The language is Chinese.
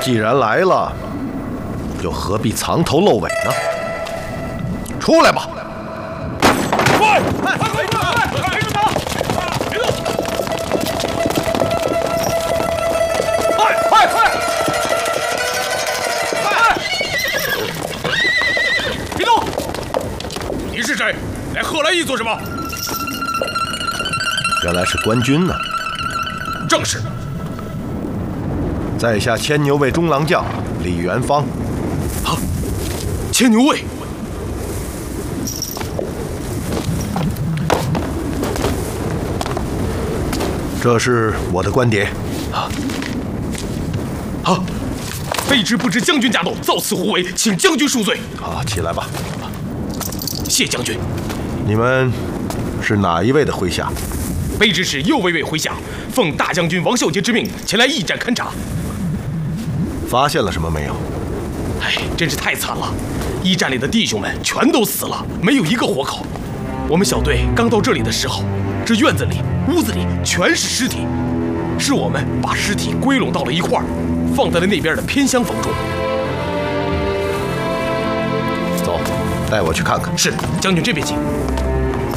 既然来了，又何必藏头露尾呢？出来吧！ 快！快！别动！别动！快！别动！你是谁？来贺来义做什么？ 原来是官军呢。 正是。 在下牵牛卫中郎将李元芳。 啊，牵牛卫。 这是我的官牒。 卑职不知将军驾到，造次胡为，请将军恕罪。 好，起来吧。 谢将军。 你们是哪一位的麾下？ 卑职是右卫卫麾下，奉大将军王孝杰之命前来驿站勘察。 发现了什么没有？ 哎，真是太惨了！驿站里的弟兄们全都死了，没有一个活口。我们小队刚到这里的时候，这院子里、屋子里全是尸体，是我们把尸体归拢到了一块儿，放在了那边的偏厢房中。 走，带我去看看。 是，将军这边请。